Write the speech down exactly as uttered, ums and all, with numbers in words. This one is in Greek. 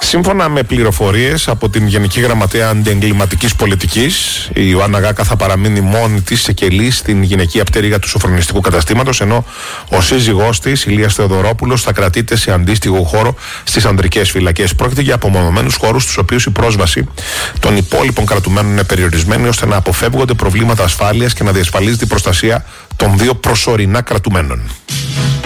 Σύμφωνα με πληροφορίες από την Γενική Γραμματέα Αντιεγκληματικής Πολιτικής, η Ιωάννα Γάκα θα παραμείνει μόνη της σε κελί στην γυναικεία πτέρυγα του σοφρονιστικού καταστήματος, ενώ ο σύζυγός της, Ηλίας Θεοδωρόπουλος, θα κρατείται σε αντίστοιχο χώρο στις ανδρικές φυλακές. Πρόκειται για απομονωμένους χώρους, στους οποίους η πρόσβαση των υπόλοιπων κρατουμένων είναι περιορισμένη, ώστε να αποφεύγονται προβλήματα ασφάλειας και να διασφαλίζεται η προστασία των δύο προσωρινά κρατουμένων.